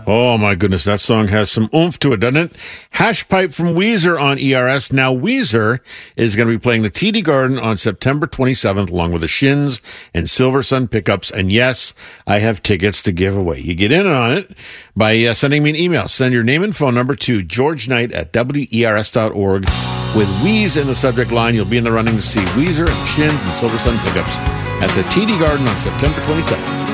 Oh my goodness, that song has some oomph to it, doesn't it? Hashpipe from Weezer on ERS. Now, Weezer is going to be playing the TD Garden on September 27th, along with the Shins and Silver Sun Pickups. And yes, I have tickets to give away. You get in on it by sending me an email. Send your name and phone number to georgeknight@wers.org. With Weez in the subject line, you'll be in the running to see Weezer and Shins and Silver Sun Pickups at the TD Garden on September 27th.